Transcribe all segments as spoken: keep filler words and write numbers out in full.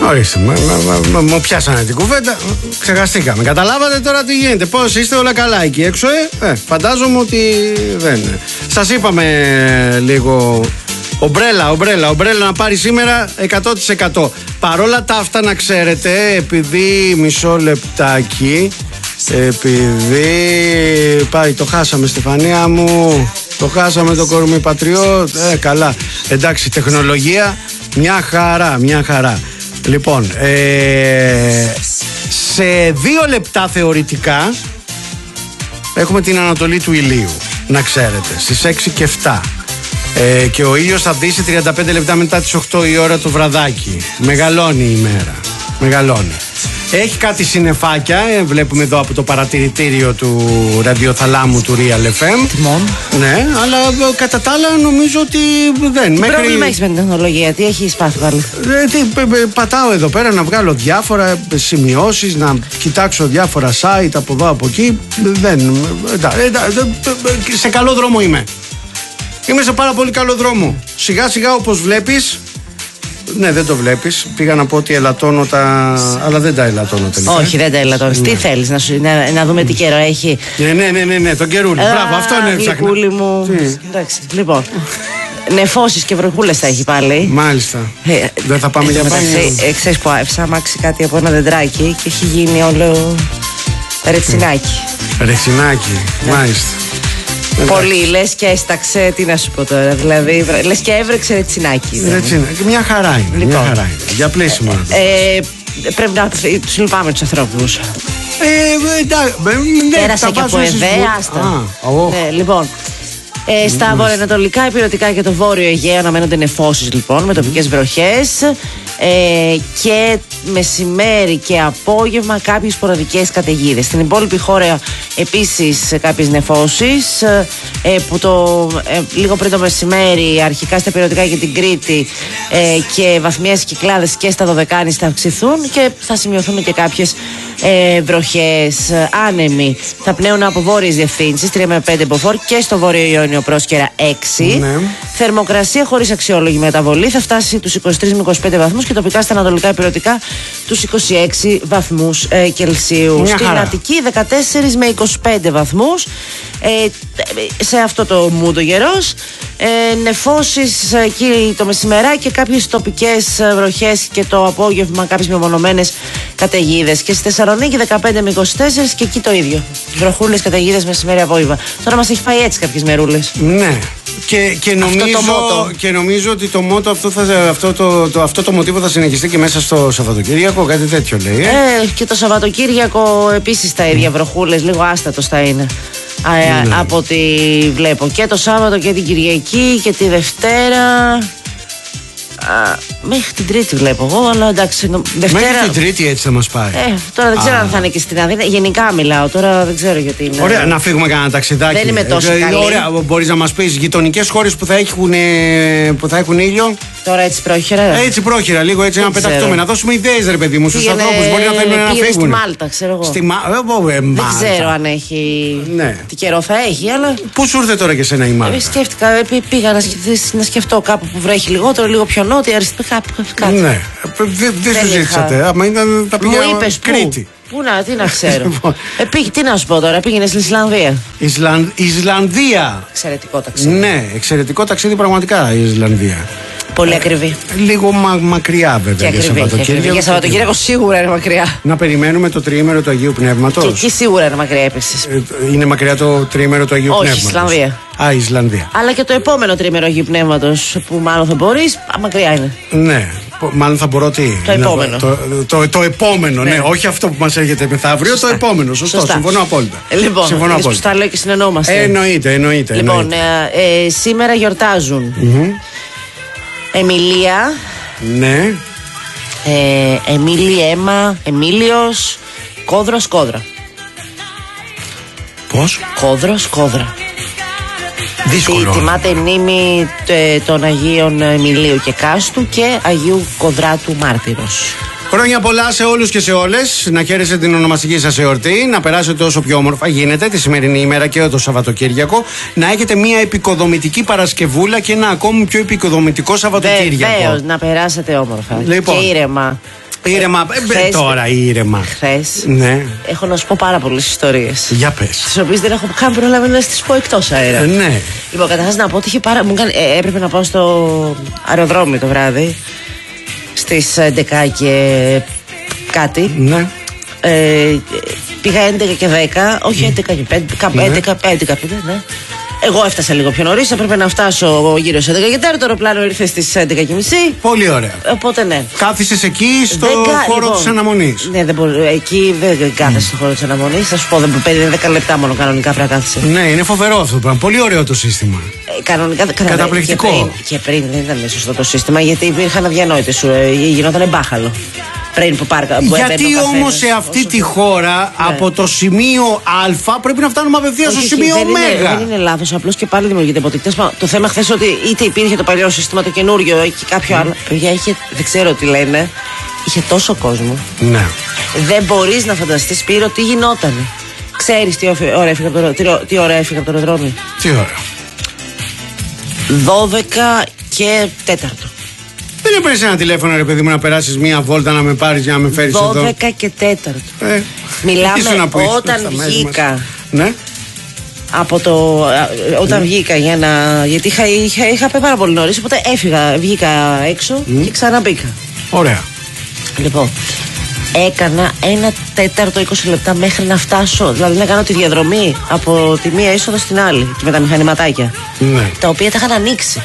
Ορίστε, μου πιάσανε την κουβέντα. Ξεχαστήκαμε. Καταλάβατε τώρα τι γίνεται? Πώς είστε? Όλα καλά εκεί έξω, ε? ε φαντάζομαι ότι δεν είναι. Σας είπαμε λίγο. Ομπρέλα, ομπρέλα, ομπρέλα να πάρει σήμερα εκατό τοις εκατό. Παρόλα τα αυτά να ξέρετε, επειδή μισό λεπτάκι, επειδή πάει, το χάσαμε Στεφανία μου, το χάσαμε το κορμί πατριώτ, ε καλά, εντάξει, τεχνολογία, μια χαρά, μια χαρά. Λοιπόν, ε, σε δύο λεπτά θεωρητικά έχουμε την ανατολή του ηλίου, να ξέρετε, στις έξι και επτά. Ε, και ο ήλιος θα δύσει τριάντα πέντε λεπτά μετά τις οκτώ η ώρα το βραδάκι. Μεγαλώνει η μέρα. Μεγαλώνει. Έχει κάτι συννεφάκια, ε, βλέπουμε εδώ από το παρατηρητήριο του ραδιοθαλάμου του Real εφ εμ. Τιμών. Ναι, αλλά ε, κατά τα άλλα νομίζω ότι δεν. Τι μέχρι... πρόβλημα έχεις με την τεχνολογία, τι έχεις πάθει πάλι? Ε, τι, ε, ε, πατάω εδώ πέρα να βγάλω διάφορα σημειώσεις, να κοιτάξω διάφορα site από εδώ από εκεί. Δεν. Ε, ε, ε, σε καλό δρόμο είμαι. Είμαι σε πάρα πολύ καλό δρόμο. Σιγά σιγά, όπως βλέπεις. Ναι, δεν το βλέπεις. Πήγα να πω ότι ελαττώνω τα. Αλλά δεν τα ελαττώνω τελικά. Όχι, δεν τα ελαττώνεις. Ναι. Τι θέλεις, να, σου... να, να δούμε τι καιρό έχει? Ναι, ναι, ναι, ναι, ναι, τον καιρούλι. Μπράβο, αυτό είναι έψαχνα. Γλυκούλη μου. Εντάξει, λοιπόν. Νεφώσεις και βροχούλες θα έχει πάλι. Μάλιστα. Ε, δεν θα πάμε ε, για πάλι. Ε, ξέρεις που άφησα αμάξι κάτι από ένα δεντράκι και έχει γίνει όλο ρετσινάκι. Ρετσινάκι, ναι. Μάλιστα. Πολύ, λες και έσταξε, τι να σου πω τώρα, δηλαδή, λες και έβρεξε ρετσινάκι. Ρετσινάκι, μια χαρά είναι, λοιπόν. Μια χαρά είναι, για πλήσιμο. Ε, πρέπει να τους λυπάμαι τους ανθρώπους. Ε, εντάξει, ναι, πέρασε και από Εδέα, άστα. Ε, λοιπόν, ε, στα βορειοανατολικά υπηρετικά και το βόρειο Αιγαίο αναμένονται νεφώσεις λοιπόν, με τοπικές βροχές. Ε, και μεσημέρι και απόγευμα κάποιες σποραδικές καταιγίδες. Στην υπόλοιπη χώρα επίσης κάποιες νεφώσεις, ε, που το, ε, λίγο πριν το μεσημέρι αρχικά στα υπηρετικά και την Κρήτη, ε, και βαθμιαίες κυκλάδες και στα Δωδεκάνη θα αυξηθούν και θα σημειωθούν και κάποιες ε, βροχές. Άνεμοι θα πνέουν από βόρειες διευθύνσεις τρία με πέντε μποφόρ και στο βόρειο Ιόνιο πρόσκαιρα έξι. Ναι. Θερμοκρασία χωρίς αξιόλογη μεταβολή θα φτάσει τους είκοσι τρεις με είκοσι πέντε βαθμούς και τοπικά στα ανατολικά υπηρετικά τους είκοσι έξι βαθμούς ε, Κελσίου. Μια Στην χαρά. Αττική δεκατέσσερα με είκοσι πέντε βαθμούς. Ε, σε αυτό το μούντο γερός. Ε, νεφώσεις εκεί το μεσημεράκι και κάποιες τοπικές βροχές και το απόγευμα κάποιες μεμονωμένες καταιγίδες. Και στη Θεσσαλονίκη δεκαπέντε με είκοσι τέσσερα και εκεί το ίδιο. Βροχούλες, καταιγίδες, μεσημέρι, απόγευμα. Τώρα μας έχει πάει έτσι κάποιες μερούλες. Ναι. Και, και, νομίζω, το και νομίζω ότι το μότο αυτό, θα, αυτό, το, το, αυτό το μοτίβο θα συνεχιστεί και μέσα στο Σαββατοκύριακο, κάτι τέτοιο λέει. Ε, ε και το Σαββατοκύριακο επίσης τα ίδια βροχούλες, λίγο άστατος θα είναι. Α, ναι. Από ό,τι βλέπω. Και το Σάββατο και την Κυριακή και τη Δευτέρα. Α, μέχρι την Τρίτη βλέπω εγώ, αλλά εντάξει. Δευτέρα... Μέχρι την Τρίτη έτσι θα μας πάει. Ε, τώρα δεν ξέρω Α. αν θα είναι και στην Αθήνα. Γενικά μιλάω, τώρα δεν ξέρω γιατί είναι. Ωραία, να φύγουμε κανένα ταξιδάκι. Δεν είμαι τόσο καλή. Ωραία, μπορείς να μας πεις γειτονικές χώρες που θα έχουν, που θα έχουν ήλιο. Τώρα έτσι πρόχειρα. Έτσι πρόχειρα, λίγο έτσι δεν να ξέρω. πεταχτούμε. Να δώσουμε ιδέες, ρε παιδί μου, στους ανθρώπους. Μπορεί να θέλουν να φύγουν. Στη Μάλτα, ξέρω εγώ. Στη Μα... ε, ε, δεν ξέρω αν έχει. Ναι. Τι καιρό θα έχει, αλλά. Πού σου ήρθε τώρα και σένα η Μάλτα? Ε, σκέφτηκα, πήγα να, να σκεφτώ κάπου που βρέχει λιγότερο, λίγο πιο νότια, αριστερά. Ναι, δεν σου ζήτησατε. Άμα ήταν τα πήγαινα Κρήτη. Πού να, τι να ξέρω. ε, πήγε, τι να σου πω τώρα, πήγαινε στην Ισλανδία. Ισλαν... Ισλανδία. Εξαιρετικό ταξίδι. Ναι, εξαιρετικό ταξίδι πραγματικά η Ισλανδία. Πολύ ακριβή. Ε, λίγο μα, μακριά βέβαια για Σαββατοκύριακο. Για Σαββατοκύριακο σίγουρα είναι μακριά. Να περιμένουμε το τριήμερο του Αγίου Πνεύματος. Και εκεί σίγουρα είναι μακριά επίσης. Ε, είναι μακριά το τριήμερο του Αγίου Όχι, Πνεύματος. Ισλανδία. Α, Ισλανδία. Αλλά και το επόμενο τριήμερο Αγίου Πνεύματος που μάλλον θα μπορείς, μακριά είναι. Ναι. Μάλλον θα μπορώ τι. Το επόμενο. Το, το, το, το επόμενο, ναι. ναι. Όχι αυτό που μας έρχεται μεθαύριο, σωστά. Το επόμενο. Σωστό. Σωστά. Συμφωνώ απόλυτα. Λοιπόν, συμφωνώ απόλυτα. Τα λέω και συνεννόμαστε. Ε, εννοείται, εννοείται. Λοιπόν, εννοείται. Ε, ε, σήμερα γιορτάζουν mm-hmm. Εμιλία. Ναι. Ε, Εμίλη, Έμα, Εμίλιος, Κόδρος, Κόδρα. Πώς? Κόδρος, Κόδρα. Δύσκολο. Τιμάται η μνήμη των Αγίων Εμιλίου και Κάστου και Αγίου Κοδράτου Μάρτυρος. Χρόνια πολλά σε όλους και σε όλες. Να χαίρεστε την ονομαστική σας εορτή. Να περάσετε όσο πιο όμορφα γίνεται τη σημερινή ημέρα και το Σαββατοκύριακο. Να έχετε μια επικοδομητική Παρασκευούλα και ένα ακόμη πιο επικοδομητικό Σαββατοκύριακο. Βεβαίως, να περάσετε όμορφα. Λοιπόν, και ήρεμα. Ήρεμα, ε, τώρα ήρεμα. Χθες ναι. έχω να σου πω πάρα πολλές ιστορίες. Για πες. Τις οποίες δεν έχω καν προλάβει να τις πω εκτός αέρα. Ε, ναι. Λοιπόν, καταρχάς να πω ότι είχε πάρα... μου καν... ε, έπρεπε να πάω στο αεροδρόμιο το βράδυ στις έντεκα και κάτι. Ναι. Ε, πήγα έντεκα και δέκα, όχι έντεκα και πέντε, κάπου έντεκα, έντεκα και πέντε, ναι. Εγώ έφτασα λίγο πιο νωρίς, έπρεπε να φτάσω γύρω στις έντεκα και τέσσερα, το αεροπλάνο ήρθε στις έντεκα και μισή. Πολύ ωραία. Οπότε ναι. Κάθισες εκεί στο δεν χώρο λοιπόν, της αναμονής. Ναι, δεν μπορεί, εκεί δεν κάθεσαι στο χώρο της αναμονής. Θα σου πω, δεν δέκα λεπτά μόνο κανονικά πρέπει να κάθεσαι. Ναι, είναι φοβερό αυτό το πράγμα. Πολύ ωραίο το σύστημα. Ε, κανονικά, καταπληκτικό. Και πριν, και πριν δεν ήταν σωστό το σύστημα, γιατί υπήρχαν αδιανόητες, γινόταν μπάχαλο. Πριν που πάρκα, που γιατί όμως σε αυτή τη χώρα, ναι, από το σημείο Α πρέπει να φτάνουμε απευθείας στο σημείο Ω. Δεν είναι λάθος, απλώς και πάλι δημιουργείται υποτικτές. Το θέμα χθες ότι είτε υπήρχε το παλιό σύστημα, το καινούριο ή κάποιο mm. άλλο. Παιδιά, είχε, δεν ξέρω τι λένε, είχε τόσο κόσμο. Ναι. Δεν μπορείς να φανταστείς, Σπύρο, τι γινότανε. Ξέρεις τι ώρα έφυγα από το, τι, τι ώρα έφυγα από το αεροδρόμιο. Τι ώρα? δώδεκα και τέταρτο. Δεν έπαιρνες ένα τηλέφωνο, ρε παιδί μου, να περάσεις μία βόλτα να με πάρεις για να με φέρεις εδώ? δώδεκα και τέταρτο. Ε, Μιλάμε όταν βγήκα. Ναι. Από το, όταν mm. βγήκα για να. Γιατί είχα, είχα, είχα πει πάρα πολύ νωρίς, οπότε έφυγα, βγήκα έξω mm. και ξαναμπήκα. Ωραία. Λοιπόν, έκανα ένα τέταρτο είκοσι λεπτά μέχρι να φτάσω. Δηλαδή να κάνω τη διαδρομή από τη μία είσοδο στην άλλη και με τα μηχανηματάκια. Ναι. Τα οποία τα είχαν ανοίξει.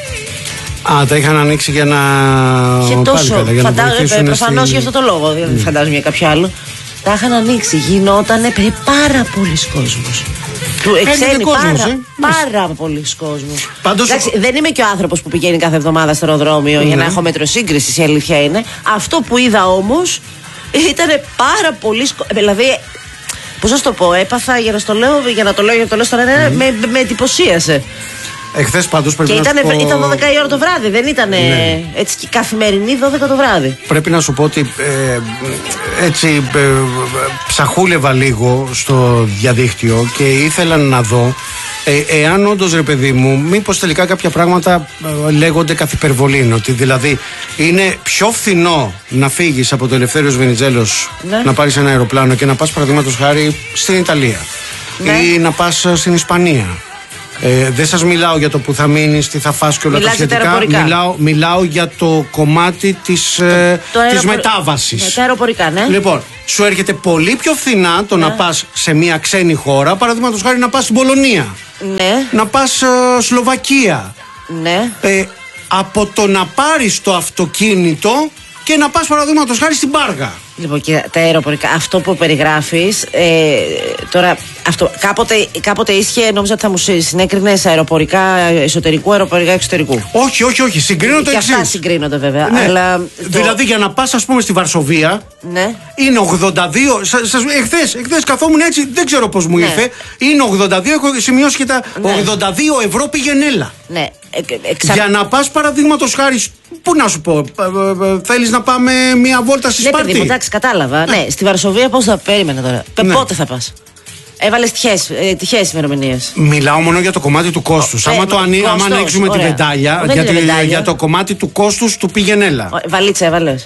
Α, τα είχαν ανοίξει για να. Και τόσο. Πάλι, για φαντά... να Προφανώς στη... γι' αυτό το λόγο. Δεν mm. φαντάζομαι για κάποιο άλλο. Τα είχαν ανοίξει. Γινότανε πάρα πολλοί κόσμος. Του εξένει πάρα, ε? πάρα πολλοί κόσμος. Πάντως... Εντάξει, δεν είμαι και ο άνθρωπος που πηγαίνει κάθε εβδομάδα στο αεροδρόμιο mm. για να έχω μέτρο σύγκρισης, η αλήθεια είναι. Αυτό που είδα όμως ήταν πάρα πολλοί κόσμος. Δηλαδή, πώς να σου το πω, έπαθα για να το λέω, για να το λέω, για να το λέω στον αέρα, mm. με, με εντυπωσίασε. Εχθές πάντως πρέπει και να ήταν, σου πω... ήταν δώδεκα η ώρα το βράδυ, δεν ήταν ναι. έτσι και καθημερινή δώδεκα το βράδυ. Πρέπει να σου πω ότι ε, έτσι ε, ψαχούλευα λίγο στο διαδίκτυο και ήθελα να δω ε, εάν όντως, ρε παιδί μου, μήπως τελικά κάποια πράγματα ε, λέγονται καθ' υπερβολήν. Ότι δηλαδή είναι πιο φθηνό να φύγεις από το Ελευθέριος Βενιζέλος, ναι, να πάρεις ένα αεροπλάνο και να πας παραδείγματος χάρη στην Ιταλία, ναι, ή να πας στην Ισπανία. Ε, δεν σας μιλάω για το που θα μείνεις, τι θα φας και όλα Μιλάς τα σχετικά. Μιλάω, μιλάω για το κομμάτι της, το, ε, το της αεροπορ... μετάβασης. Ναι, τα αεροπορικά, ναι. Λοιπόν, σου έρχεται πολύ πιο φθηνά το ναι. να πας σε μια ξένη χώρα, παραδείγματος χάρη να πας στην Πολωνία. Ναι. Να πας ε, Σλοβακία. Ναι. Ε, από το να πάρεις το αυτοκίνητο και να πας παραδείγματος χάρη στην Πάργα. Λοιπόν, κύριε, τα αεροπορικά, αυτό που περιγράφεις, ε, τώρα, αυτό, κάποτε, κάποτε ίσχυε, νόμιζα ότι θα μου συνέκρινες αεροπορικά εσωτερικού, αεροπορικά εξωτερικού. Όχι, όχι, όχι, συγκρίνονται το εξής. Και αυτά συγκρίνονται βέβαια. Ναι. Αλλά δηλαδή το... για να πας, ας πούμε, στη Βαρσοβία, ναι, είναι ογδόντα δύο, σας, σας, εχθές, εχθές καθόμουν έτσι, δεν ξέρω πώς μου ναι. ήρθε, είναι ογδόντα δύο, έχω σημειώσει και τα ναι. ογδόντα δύο ευρώ πηγενέλα. Ναι. Ε, εξα... Για να πας παραδείγματος χάρη, πού να σου πω, θέλεις να πάμε μια βόλτα στη Σπάρτη? Ναι, παιδί μου, εντάξει, κατάλαβα. Ναι. ναι, στη Βαρσοβία πώς θα περίμενα τώρα. Ναι. Πότε θα πας? Έβαλες τυχαίες, ε, τυχαίες ημερομηνίες. Μιλάω μόνο για το κομμάτι του κόστους. Άμα, το ανοί, άμα ανοίξουμε ωραία. τη βεντάλια, για, τη, βεντάλια. για το κομμάτι του κόστους του πήγαινέλα. Βαλίτσα έβαλες?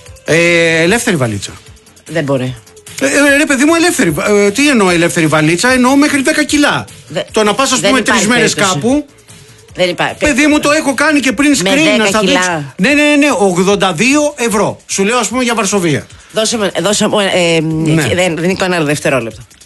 Ε, ελεύθερη βαλίτσα. Δεν μπορεί. Ε, ρε παιδί μου, ελεύθερη. Ε, τι εννοώ ελεύθερη βαλίτσα? Εννοώ μέχρι δέκα κιλά. Δε, το να πας, ας πούμε, τρεις μέρες κάπου. Δεν υπάρχει. Παιδί μου, το έχω κάνει και πριν screen να στα δείξω. Ναι, ναι, ναι, ογδόντα δύο ευρώ. Σου λέω, ας πούμε, για Βαρσοβία. Δώσε μου, δώσε μου ε, ε, ναι. δεν, δεν είναι ένα δευτερόλεπτο.